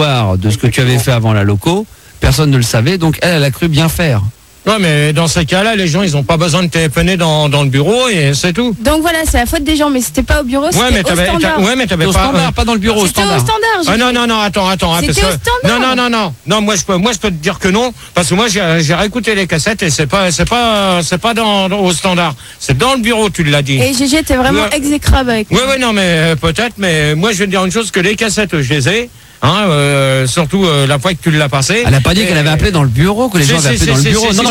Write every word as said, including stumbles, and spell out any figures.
l'histoire de ce que tu avais fait avant la loco, personne ne le savait, donc elle, elle a cru bien faire. Ouais, mais dans ces cas-là, les gens, ils ont pas besoin de téléphoner dans, dans le bureau et c'est tout. Donc voilà, c'est la faute des gens, mais c'était pas au bureau, c'était Ouais, mais au t'avais, standard. t'as- ouais, mais t'avais Au pas. standard, pas dans le bureau, au C'était au standard. standard. j'ai Ah non, fait. non, non, attends, attends. hein, C'était parce au que- standard. Non, non, non, non. Non, moi, je peux, moi, je peux te dire que non, parce que moi, j'ai, j'ai réécouté les cassettes et c'est pas, c'est pas, c'est pas dans, dans- au standard. C'est dans le bureau, tu l'as dit. Et Gégé était vraiment Ouais. exécrable avec Oui, moi. oui, non, mais euh, peut-être, mais moi, je vais te dire une chose, que les cassettes, je les ai, hein, euh, surtout euh, la fois que tu l'as passé. Elle a pas dit Et- qu'elle avait appelé dans le bureau, que les Si, gens avaient si, appelé si, dans le si, bureau. si, Non, si, non,